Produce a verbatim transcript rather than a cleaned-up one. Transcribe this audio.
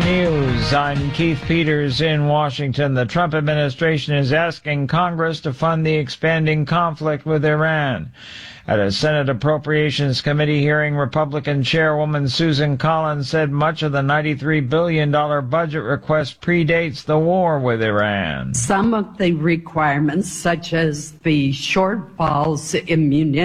News. I'm Keith Peters in Washington. The Trump administration is asking Congress to fund the expanding conflict with Iran. At a Senate Appropriations Committee hearing, Republican Chairwoman Susan Collins said much of the ninety-three billion dollars budget request predates the war with Iran. Some of the requirements, such as the shortfalls in munitions,